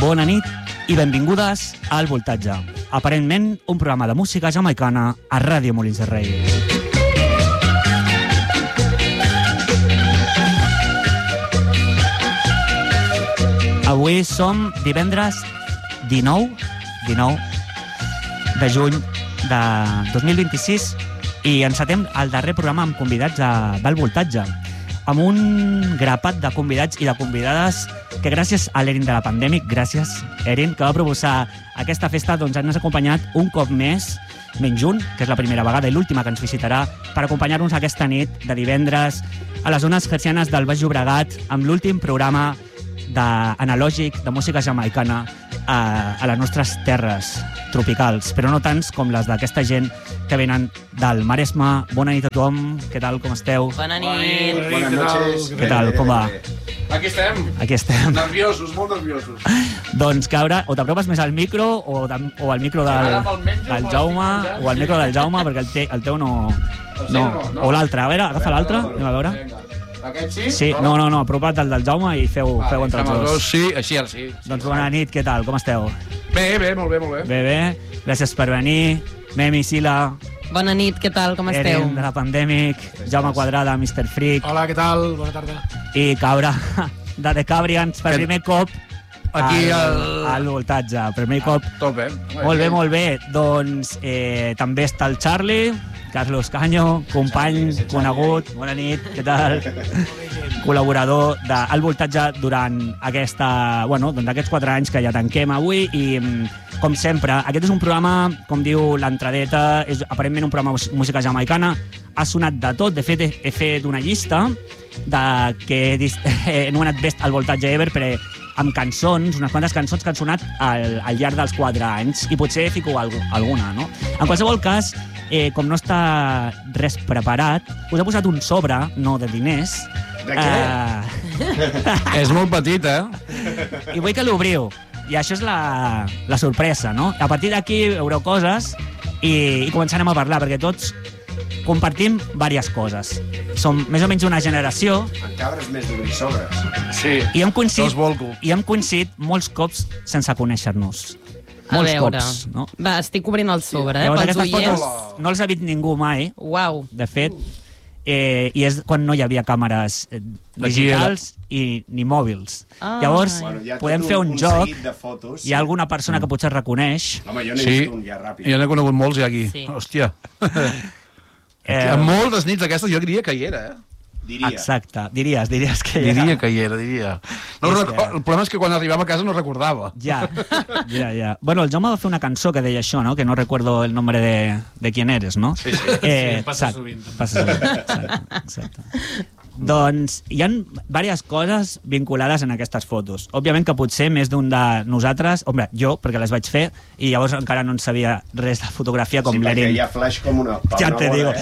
Bona nit i benvingudes al Voltatge. Aparentment, un programa de música jamaicana a Ràdio Molins de Rei. Avui som divendres 19 de juny de 2026 i encetem el darrer programa amb convidats del Voltatge, amb un grapat de convidats i de convidades que gràcies a l'Erin de la Pandèmic, gràcies Erin, que va proposar aquesta festa, doncs ens ha acompanyat un cop més, menys un, que és la primera vegada i l'última que ens visitarà, per acompanyar-nos aquesta nit de divendres a les zones hertzianes del Baix Llobregat amb l'últim programa analògic de música jamaicana a les nostres terres tropicals, però no tants com les d'aquesta gent que venen del Maresme. Bona nit a tothom, què tal, com esteu? Bona nit. Buenas noches. Què tal, com va? Aquí estem. Aquí estem. Nerviosos, molt nerviosos. Doncs que ara o t'apropes més al micro o al micro del Jaume, o al micro del Jaume, perquè el teu no. O l'altre, a veure, agafa l'altre, anem a veure. Aquest sí? Sí, no, apropa't al del Jaume i feu entre els dos. Sí, així, sí. Doncs bona nit, què tal, com esteu? Bé, molt bé. Bé, gràcies per venir. Memi, Sila, Bona nit, què tal, com esteu? Erin de la Pandèmic, Jaume Quadrada, Mr. Freak. Hola, què tal? Bona tarda. I Cabra, de The Cabrians, per primer cop aquí al Voltatge. Per primer cop. Tot bé. Molt bé. Doncs també està el Charlie, Carlos Caño, company conegut. Bona nit, què tal? Col·laborador del Voltatge durant aquests 4 anys que ja tanquem avui i, com sempre, aquest és un programa, com diu l'entradeta, és aparentment un programa de música jamaicana. Ha sonat de tot. De fet, he fet una llista que he anomenat Best al Voltatge Ever amb cançons, unes quantes cançons que han sonat al llarg dels 4 anys i potser fico alguna, no? En qualsevol cas, com no està res preparat, us he posat un sobre, no de diners. De què? És molt petit, I vull que l'obriu. I això és la sorpresa, no? A partir d'aquí veureu coses i començarem a parlar, perquè tots compartim diverses coses. Som més o menys una generació. En Cabra és més d'obrir sobres. Sí, i hem coincidit molts cops sense conèixer-nos. Molts cops, no? Va, estic obrint el sobre, Llavors, pels aquestes oients. fotos no els ha vist ningú mai, Uau. de fet, i és quan no hi havia càmeres digitals ni mòbils. Llavors, ja podem fer un joc. seguit de fotos. Hi ha alguna persona que potser reconeix. Home, jo n'he vist un ja ràpid. Jo n'he conegut molts ja aquí. Sí. Hòstia. En moltes nits aquestes jo diria que hi era, Diria. Exacte, diries que hi era. Diria que hi era. El problema és que quan arribava a casa no recordava. Ja. Bueno, el Jaume va fer una cançó que deia això, no? Que no recuerdo el nombre de quién eres, no? Sí. Passa sovint. Exacte. Doncs hi ha diverses coses vinculades en aquestes fotos. Òbviament que potser més d'un de nosaltres, jo, perquè les vaig fer, i llavors encara no en sabia res de fotografia com l'Erin. Sí, perquè hi ha flash com una... Ja te digo.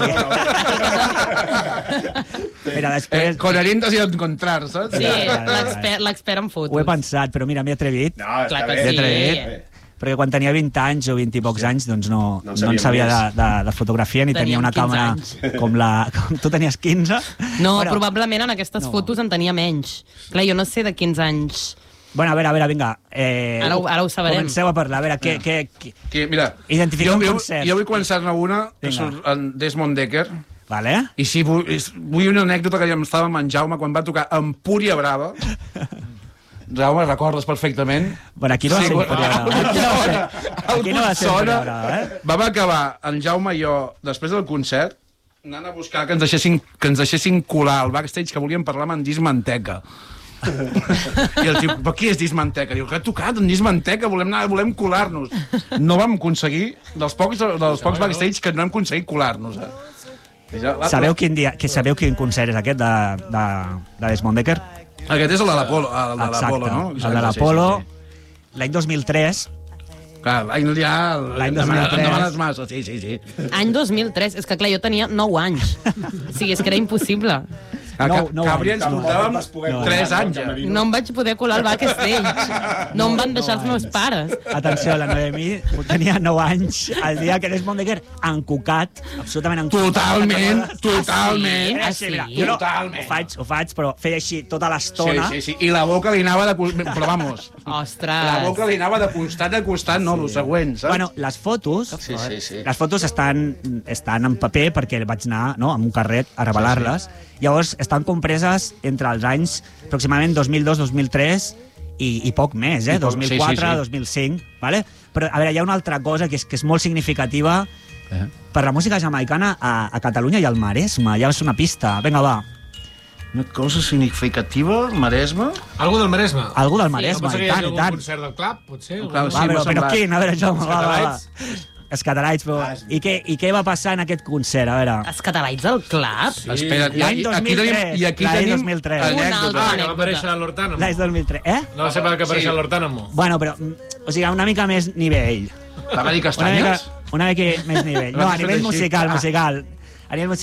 Mira, després... Con Erin t'has ido a encontrar, saps? Sí, l'expert en fotos. Ho he pensat, però mira, m'he atrevit. No, Clar està que bé. sí. Atrevit. Perquè quan tenia 20 anys o 20 i pocs anys, doncs no en sabia de fotografia, ni tenia una 15 càmera anys. com tu tenies 15. No, Bueno, probablement en aquestes fotos en tenia menys. Clar, jo no sé de quins anys... Bueno, a veure, vinga. Ara ho sabrem. Comenceu a parlar. A veure, Mira, identifica un concert. jo vull començar-ne una que Vinga. surt en Desmond Dekker. Vale? I sí, vull una anècdota que ja estava amb en Jaume quan va tocar Empúria Brava. Jaume, recordes perfectament? Bueno, aquí no va ser Aquí no va ser Vam acabar en Jaume i jo, després del concert, anant a buscar que ens deixessin colar al backstage, que volíem parlar amb en Dismanteca. I el tio, però qui és Dismanteca? Diu, que ha tocat en Dismanteca, volem colar-nos. No vam aconseguir, dels pocs backstage que no hem aconseguit colar-nos. Sabeu quin concert és aquest de Desmond Dekker? Aquest és el de l'Apolo, no? El de l'Apolo, l'any 2003. Clar, l'any 2003. Demanes massa, sí. Any 2003, és que clar, jo tenia 9 anys. O sigui, és que era impossible. Cabri ens portàvem No, 3 anys. No em vaig poder colar al backstage. No em van deixar els meus pares. Atenció, la Noemí tenia 9 anys el dia que Desmond Decker encucat, absolutament encucat. Totalment. Feia així, mira, jo no, ho faig, però feia així tota l'estona. Sí. I la boca li anava de... Però vamos, Ostres. la boca li anava de costat a costat, no, el següent, saps? Bueno, les fotos, Sí. les fotos estan en paper perquè vaig anar, no, amb un carret a revelar-les. Llavors estan compreses entre els anys aproximadament 2002-2003 i poc més, I poc, 2004-2005, vale? Però a veure, hi ha una altra cosa que és molt significativa per la música jamaicana a Catalunya i al Maresme. Ja és una pista. Vinga, va. Una cosa significativa, Maresme? Algú del Maresme. Algú del Maresme, No i tant, i algun tant. concert del club, potser? Clar, Algun- sí, Va, m'ha però semblat. quin? A veure, Jaume, va. Catalaits? Els catalaits, però... I què va passar en aquest concert? A veure... Els catalaits al club? Sí. Espera't, L'any 2003, aquí l'any tenim 2003. anècdota. Ah, que va aparèixer a l'Hortànamo. L'any 2003, eh? No va ser que aparèixer a l'Hortànamo. Bueno, però, o sigui, una mica més nivell. Va dir Una mica castanyes? més nivell. No, a nivell musical. A nivell musical